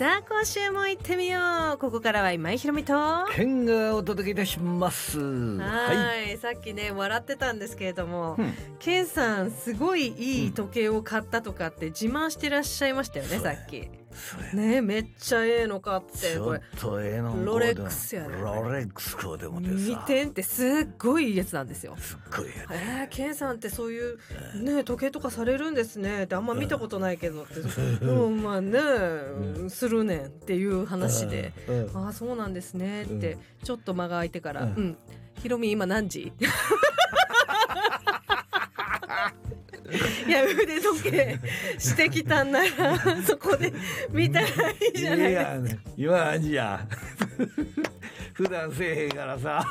さあ今週も行ってみよう。ここからは今井ひろみとケンがお届けいたします。 はい、さっきね笑ってたんですけれども、ケンさんすごいいい時計を買ったとかって自慢してらっしゃいましたよね、さっきね。めっちゃええの買って、これちょっとええのロレックスやね。 ロレックスこうでもてさ 2点ってすっごいいいやつなんですよ。 すっごいやね。 ケンさんってそういうね時計とかされるんですねってあんま見たことないけどってまあね、するねんっていう話で、ああそうなんですねって、ちょっと間が空いてから、ひろみ今何時いや腕時計してきたんならそこで見たらいいじゃないですか。 いや今何時や普段せえへんからさ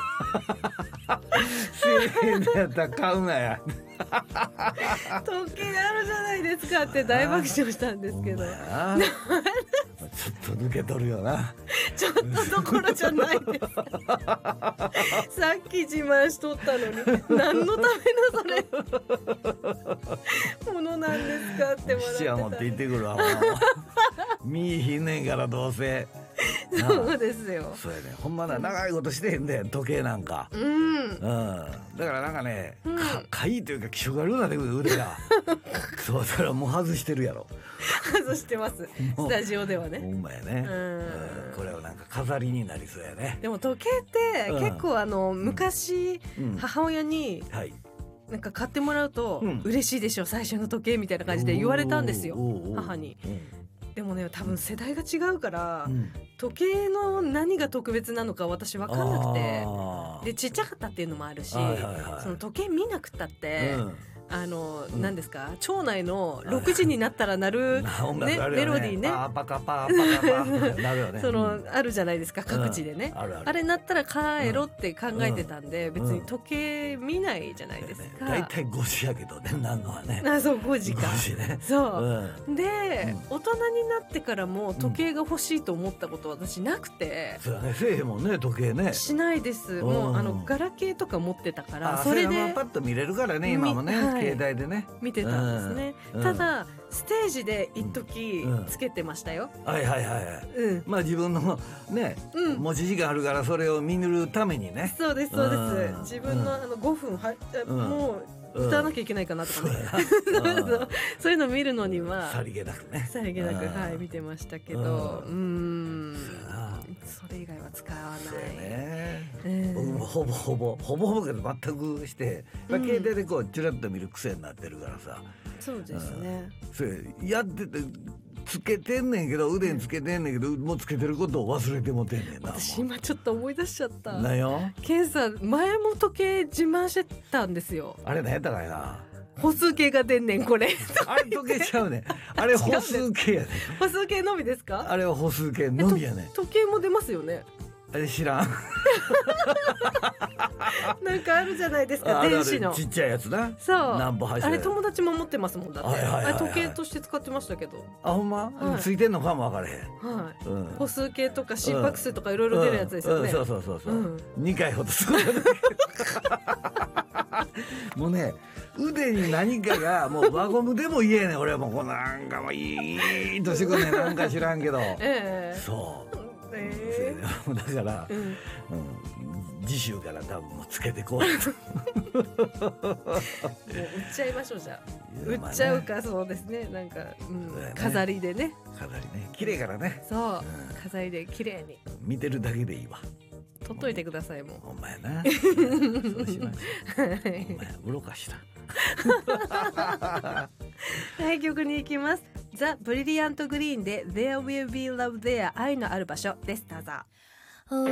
せえへんのやったら買うなや時計あるじゃないですかって大爆笑したんですけど、 ちょっと抜けとるよな。 ちょっとどころじゃないですさっき自慢しとったのに何のためのそれものなんですかって笑ってた。 質屋持って行ってくるわ見いひんねんからどうせそうですよ。 そうやね。ほんまな長いことしてへんで時計なんか、だからなんかね、かいいというか気色悪くなってくる腕がそうだからもう外してるやろ。 外してますスタジオではね。 ほんまやね、これはなんか飾りになりそうやね。 でも時計って結構昔、母親に、なんか買ってもらうと嬉しいでしょ、最初の時計みたいな感じで言われたんですよ、母に。でもね多分世代が違うから、時計の何が特別なのか私分かんなくて、でちっちゃかったっていうのもあるし、その時計見なくったって、何ですか、町内の6時になったら鳴る、メロディーね、 パパカパーパカパーなるよね。 そのあるじゃないですか各地でね、あれ鳴ったら帰ろって考えてたんで、別に時計見ないじゃないですか。 だいたい5時やけどね、なんのはね。 そう5時か。 5時ね。 そうで、大人になってからも時計が欲しいと思ったことは私なくて。 そうだね、せえへんもんね時計ね。 しないです。もうガラケーとか持ってたから、 それでパッと見れるからね、今もね、携帯でね見てたんですね。ただステージで一時つけてましたよ。まあ自分のね持ち時間あるからそれを見るためにね。 そうですそうです。自分の5分もう歌わなきゃいけないかなとかねそういうの見るのにはさりげなくね、 さりげなく見てましたけど、それ以外は使わない。 僕もほぼほぼけど全くして、携帯でこうチラッと見る癖になってるからさ。 そうですね。 それやっててつけてんねんけど、腕につけてんねんけど、もうつけてることを忘れてもてんねんな。 私今ちょっと思い出しちゃった。 なよ。 ケンさん前も時計自慢してたんですよ。 あれ何やったかいな。 歩数計が出んねんこれ。 あれ時計ちゃうねん。あれ歩数計やねん。 歩数計のみですか？ あれは歩数計のみやねん。 時計も出ますよね。 あれ知らん。 なんかあるじゃないですか、電子のちっちゃいやつな。 そう、 あれ友達も持ってますもんだって。あれ時計として使ってましたけど。 あ、ほんま？ついてんのかも分からへん。 歩数計とか心拍数とかいろいろ出るやつですよね。 そう2回ほどすごい。もうね、腕に何かがもう輪ゴムでも言えねん。俺はもうこうなんかもういいとしてくんねん。なんか知らんけど、そうだから、次週から多分もうつけてこう。もう売っちゃいましょう。じゃあ売っちゃうか。そうですね、なんか、飾りでね。 飾りね、綺麗からね。 そう、飾りで綺麗に見てるだけでいいわ。 取っといてください。もうお前な。そうしましょう。お前愚かした。 はい、曲に行きます。ザ・ブリリアント・グリーンで There Will Be Love There 愛のある場所です。どうぞ。